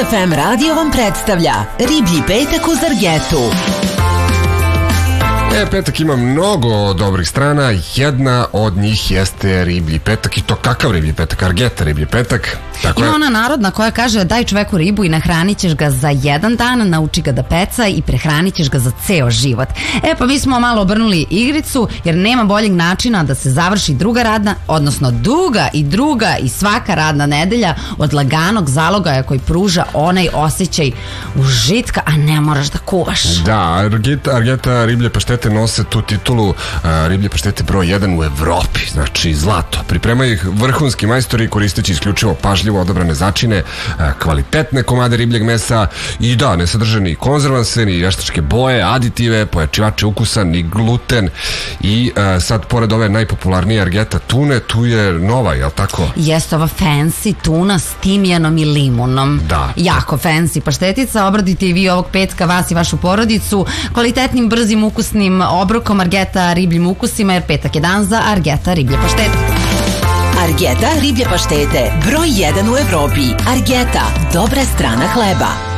FM radio vam predstavlja Riblji petak uz Argetu. Petak ima mnogo dobrih strana. Jedna od njih jeste riblji petak. I to kakav riblji petak? Argeta riblji petak. Ima ona narodna koja kaže daj čoveku ribu i nahranit ćeš ga za jedan dan, nauči ga da peca i prehranit ćeš ga za ceo život. Pa mi smo malo obrnuli igricu jer nema boljeg načina da se završi druga radna, odnosno duga i svaka radna nedelja od laganog zalogaja koji pruža onaj osjećaj užitka, a ne moraš da kuvaš. Da, Argeta riblje paštete nose tu titulu riblje paštete broj 1 u Evropi, znači zlato. Pripremaju ih vrhunski majstori koristeći isključivo pažljivo odabrane začine, kvalitetne komade ribljeg mesa i da, ne sadrže ni konzervanse, ni veštačke boje, aditive, pojačivače ukusa, ni gluten. I sad, pored ove najpopularnije Argeta tune, tu je nova, jel tako? Jeste ova fancy tuna s timjanom i limunom. Da. Jako fancy paštetica, obradite i vi ovog petka vas i vašu porodicu kvalitetnim, brzim, ukusnim obrokom Argeta ribljim ukusima, jer petak je dan za Argeta riblje paštete. Argeta riblje paštete, broj 1 u Evropi. Argeta, dobra strana hleba.